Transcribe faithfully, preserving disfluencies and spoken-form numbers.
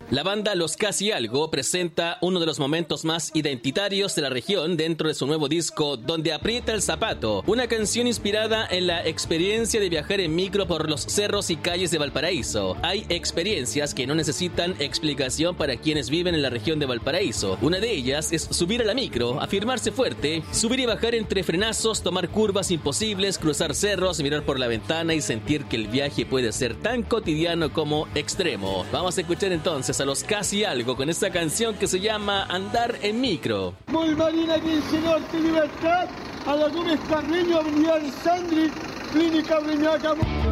La banda Los Casi Algo presenta uno de los momentos más identitarios de la región dentro de su nuevo disco Donde Aprieta el Zapato, una canción inspirada en la experiencia de viajar en micro por los cerros y calles de Valparaíso. Hay experiencias que no necesitan explicación para quienes viven en la región de Valparaíso. Una de ellas es subir a la micro, afirmarse fuerte, subir y bajar entre frenazos, tomar curvas imposibles, cruzar cerros, mirar por la ventana y sentir que el viaje puede ser tan cotidiano como extremo. Vamos a escuchar entonces a Los Casi Algo con esta canción que se llama Andar en Micro. Muy marina quince Norte Libertad, a la Gómez Carreño, Avenida Alessandri, Clínica Reñaca.